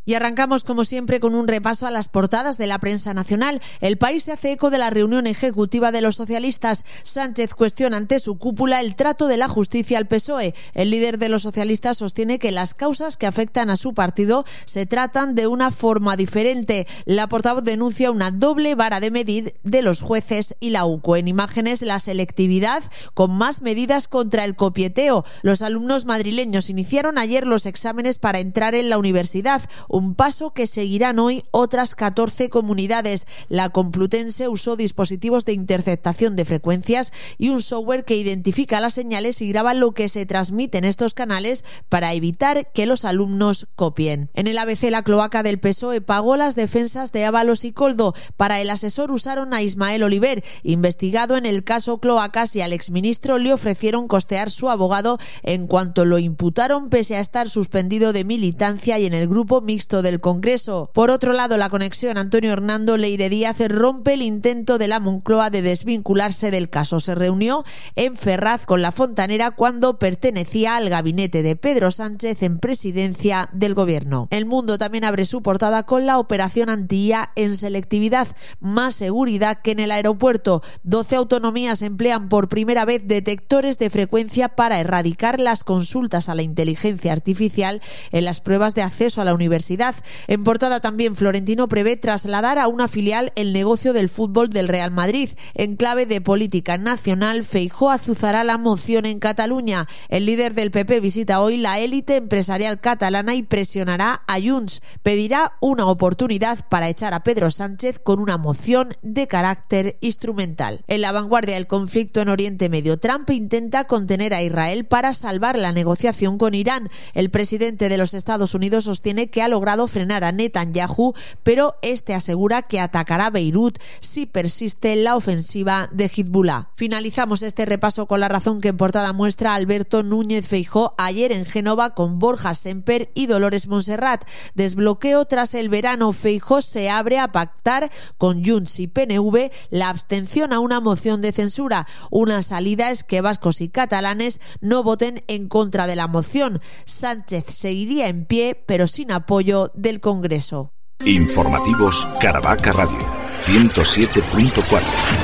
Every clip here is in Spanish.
Y arrancamos, como siempre, con un repaso a las portadas de la prensa nacional. El País se hace eco de la reunión ejecutiva de los socialistas. Sánchez cuestiona ante su cúpula el trato de la justicia al PSOE. El líder de los socialistas sostiene que las causas que afectan a su partido se tratan de una forma diferente. La portavoz denuncia una doble vara de medir de los jueces y la UCO. En imágenes, la selectividad con más medidas contra el copieteo. Los alumnos madrileños iniciaron ayer los exámenes para entrar en la universidad. Un paso que seguirán hoy otras 14 comunidades. La Complutense usó dispositivos de interceptación de frecuencias y un software que identifica las señales y graba lo que se transmite en estos canales para evitar que los alumnos copien. En el ABC, la cloaca del PSOE pagó las defensas de Ábalos y Koldo. Para el asesor usaron a Ismael Oliver, investigado en el caso Cloacas, y al exministro le ofrecieron costear su abogado en cuanto lo imputaron, pese a estar suspendido de militancia y en el grupo mixto del Congreso. Por otro lado, la conexión Antonio Hernando Leire Díaz rompe el intento de la Moncloa de desvincularse del caso. Se reunió en Ferraz con la Fontanera cuando pertenecía al gabinete de Pedro Sánchez en presidencia del gobierno. El Mundo también abre su portada con la operación anti-IA en selectividad, más seguridad que en el aeropuerto. 12 autonomías emplean por primera vez detectores de frecuencia para erradicar las consultas a la inteligencia artificial en las pruebas de acceso a la universidad. En portada también, Florentino prevé trasladar a una filial el negocio del fútbol del Real Madrid. En clave de política nacional, Feijóo azuzará la moción en Cataluña. El líder del PP visita hoy la élite empresarial catalana y presionará a Junts. Pedirá una oportunidad para echar a Pedro Sánchez con una moción de carácter instrumental. En La Vanguardia, el conflicto en Oriente Medio. Trump intenta contener a Israel para salvar la negociación con Irán. El presidente de los Estados Unidos sostiene que ha logrado frenar a Netanyahu, pero este asegura que atacará Beirut si persiste la ofensiva de Hezbollah. Finalizamos este repaso con La Razón, que en portada muestra a Alberto Núñez Feijóo ayer en Génova con Borja Semper y Dolores Montserrat. Desbloqueo tras el verano. Feijóo se abre a pactar con Junts y PNV la abstención a una moción de censura. Una salida es que vascos y catalanes no voten en contra de la moción. Sánchez seguiría en pie, pero sin apoyo del Congreso. Informativos Caravaca Radio 107.4.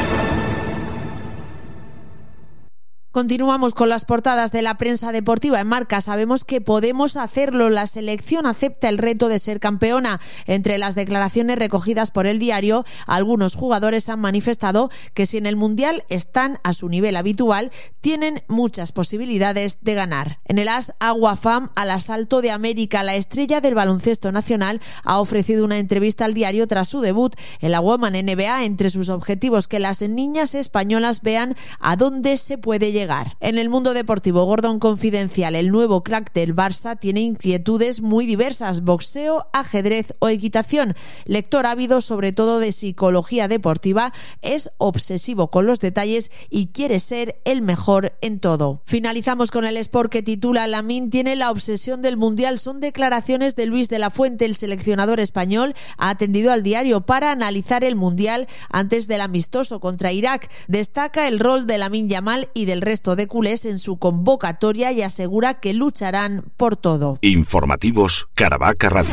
Continuamos con las portadas de la prensa deportiva. En Marca, sabemos que podemos hacerlo. La selección acepta el reto de ser campeona. Entre las declaraciones recogidas por el diario, algunos jugadores han manifestado que si en el Mundial están a su nivel habitual, tienen muchas posibilidades de ganar. En el AS, Aguafam al asalto de América. La estrella del baloncesto nacional ha ofrecido una entrevista al diario tras su debut en la Women NBA. Entre sus objetivos, que las niñas españolas vean a dónde se puede llegar. En el Mundo Deportivo, Gordon Confidencial, el nuevo crack del Barça tiene inquietudes muy diversas: boxeo, ajedrez o equitación. Lector ávido sobre todo de psicología deportiva, es obsesivo con los detalles y quiere ser el mejor en todo. Finalizamos con el Sport, que titula: Lamine tiene la obsesión del Mundial. Son declaraciones de Luis de la Fuente. El seleccionador español ha atendido al diario para analizar el Mundial antes del amistoso contra Irak. Destaca el rol de Lamine Yamal y del resto de culés en su convocatoria y asegura que lucharán por todo. Informativos Caravaca Radio.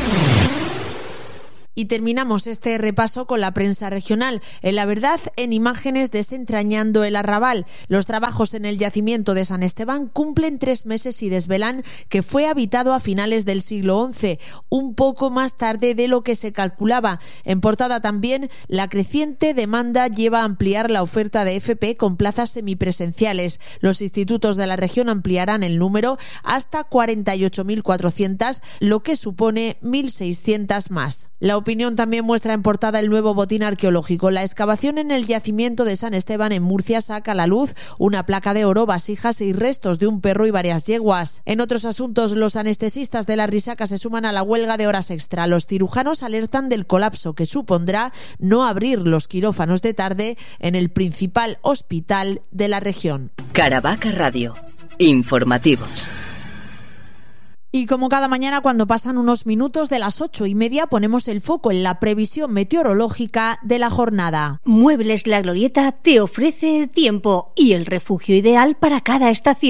Y terminamos este repaso con la prensa regional. En La Verdad, en imágenes, desentrañando el arrabal. Los trabajos en el yacimiento de San Esteban cumplen 3 meses y desvelan que fue habitado a finales del siglo XI, un poco más tarde de lo que se calculaba. En portada también, la creciente demanda lleva a ampliar la oferta de FP con plazas semipresenciales. Los institutos de la región ampliarán el número hasta 48.400, lo que supone 1.600 más. La Opinión también muestra en portada el nuevo botín arqueológico. La excavación en el yacimiento de San Esteban en Murcia saca a la luz una placa de oro, vasijas y restos de un perro y varias yeguas. En otros asuntos, los anestesistas de la Risaca se suman a la huelga de horas extra. Los cirujanos alertan del colapso que supondrá no abrir los quirófanos de tarde en el principal hospital de la región. Caravaca Radio. Informativos. Y como cada mañana, cuando pasan unos minutos de las 8:30, ponemos el foco en la previsión meteorológica de la jornada. Muebles La Glorieta te ofrece el tiempo y el refugio ideal para cada estación.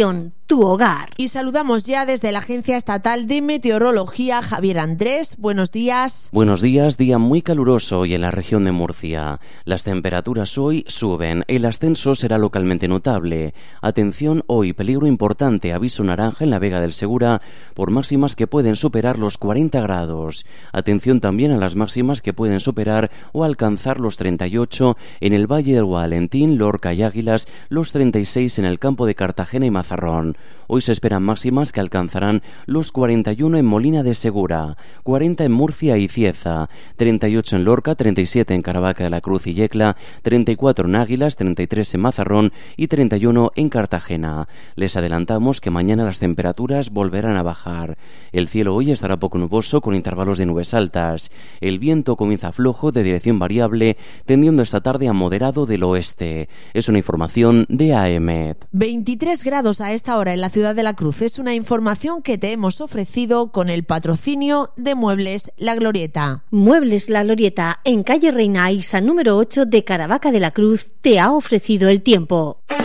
tu hogar. Y saludamos ya desde la Agencia Estatal de Meteorología, Javier Andrés. Buenos días. Buenos días, día muy caluroso hoy en la región de Murcia. Las temperaturas hoy suben, el ascenso será localmente notable. Atención, hoy peligro importante, aviso naranja en la Vega del Segura por máximas que pueden superar los 40 grados. Atención también a las máximas que pueden superar o alcanzar los 38 en el Valle del Valentín, Lorca y Águilas, los 36 en el campo de Cartagena y Mazarrón. Hoy se esperan máximas que alcanzarán los 41 en Molina de Segura, 40 en Murcia y Cieza, 38 en Lorca, 37 en Caravaca de la Cruz y Yecla, 34 en Águilas, 33 en Mazarrón y 31 en Cartagena. Les adelantamos que mañana las temperaturas volverán a bajar. El cielo hoy estará poco nuboso con intervalos de nubes altas. El viento comienza flojo de dirección variable, tendiendo esta tarde a moderado del oeste. Es una información de AEMET. 23 grados a esta hora en la ciudad de La Cruz. Es una información que te hemos ofrecido con el patrocinio de Muebles La Glorieta. Muebles La Glorieta, en calle Reina Aixa número 8 de Caravaca de la Cruz, te ha ofrecido el tiempo.